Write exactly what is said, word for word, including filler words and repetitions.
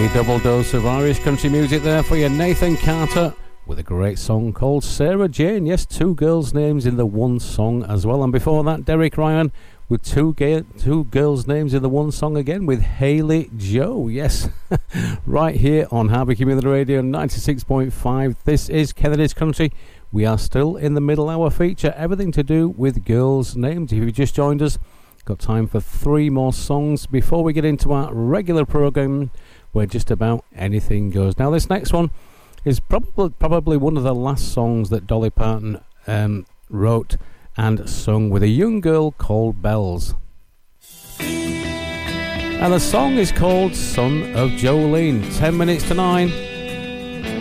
A double dose of Irish country music there for you. Nathan Carter with a great song called Sarah Jane. Yes, two girls' names in the one song as well. And before that, Derek Ryan with two ga- two girls' names in the one song again with Hayley Joe. Yes, right here on Harvey Community Radio ninety-six point five. This is Kennedy's Country. We are still in the middle hour feature. Everything to do with girls' names. If you've just joined us, got time for three more songs before we get into our regular programme where just about anything goes. Now, this next one is probably probably one of the last songs that Dolly Parton um, wrote and sung with a young girl called Bells. And the song is called Son of Jolene. Ten minutes to nine.